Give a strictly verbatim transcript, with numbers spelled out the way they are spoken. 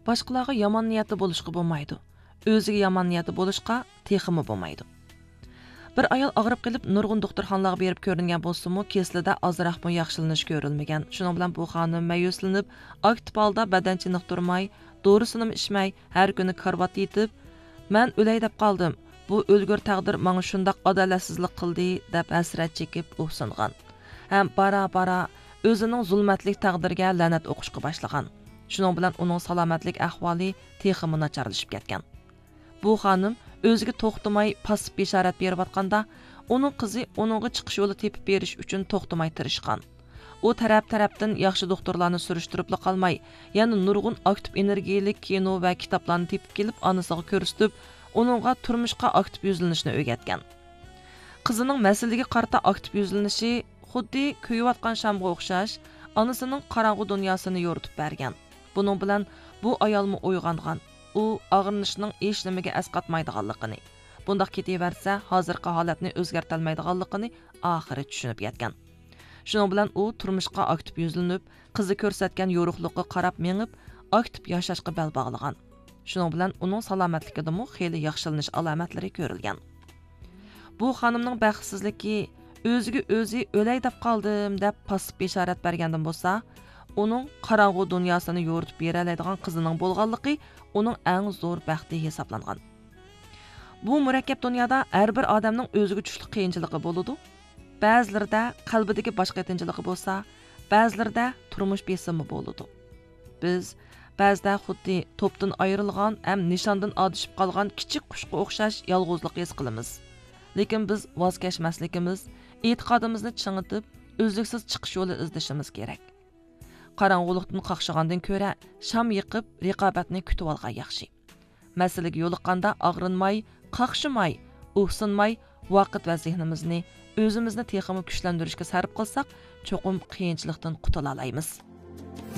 boshqalarga yomon niyatli bo'lishga bo'lmaydi. O'ziga yomon niyatli bo'lishga texmi bo'lmaydi. Bir ayol og'rib qilib nurg'un doktorxonalarga berib ko'ringan bo'lsa-mu, keslida ozroqmi yaxshilanish ko'rilmagan. Shuning bilan bu xonim mayuslanib, aktiv holda badan chiniqtirmay, dorisini ichmay, har kuni karvat yetib, "Men o'lay deb qoldim. Bu o'lgur taqdir menga shundoq adolatsizlik qildi" deb hasrat chekib o'xsingan. Ham bara-bara o'zining zulmatlik taqdirga la'nat o'qishga boshlagan. Shuning bilan uning salomatlik ahvoli texmi nacharlashib ketgan. Bu xonim o'ziga to'xtamay pasib bishorat berib atganda, uning qizi uningga chiqish yo'li tepib berish uchun to'xtamay tirishgan. U taraf-tarafdan yaxshi doktorlarni surishtirib qolmay, yana nurg'un aktiv energiyalik kino va kitoblarni tepib kelib onasiga ko'rsatib, uningga turmushga aktiv yuzlanishni o'rgatgan. Qizining masalaga qarata aktiv yuzlanishi xuddi kuyayotgan shamga o'xshash, onasining qorong'u dunyosini yoritib bergan. Buning bilan bu ayolmi uyg'ongan. U og'rinishning hech nimaga asqatmaydiganligini, bundaq ketaversa hozirgi holatni o'zgartirolmaydiganligini oxiri tushunib yetgan. Shuning bilan u turmushga aktiv yuzlanib, qizi ko'rsatgan yo'riqlikqa qarab mengib, aktiv yashashga bel bog'lagan. Shuning bilan uning salomatligida xeyli yaxshilanish alomatlari ko'rilgan. Bu xonimning baxtsizligi o'ziga o'zi o'lay deb qoldim deb pasib bishorat bergandan bo'lsa, uning qorong'u dunyosini yo'ritib bera oladigan qizining bo'lganligi uning eng zo'r baxti hisoblangan. Bu murakkab dunyoda har bir odamning o'ziga tushli qiyinchiligi bo'ladi. Ba'zilarda qalbidagi boshqa tinchiligi bo'lsa, ba'zilarda turmush besimi bo'ladi. Biz ba'zida xuddi to'pdan ayrilgan, ham nishondan adishib qolgan kichik qushga o'xshash yolg'izlik his qilamiz. Lekin biz voz kechmasligimiz, e'tiqodimizni chingitib, o'zliksiz chiqish yo'li izlashimiz kerak. Qorong'ulikdan qaqshagandan ko'ra, sham yiqib, raqobatni kutib olgan yaxshi. Masalaga yo'liqqanda og'rinmay, qaqshimay, o'hsinmay, vaqt va zehnimizni, o'zimizni texmi kuchlantirishga sarf qilsak, cho'qim qiyinchilikdan qutula olamiz.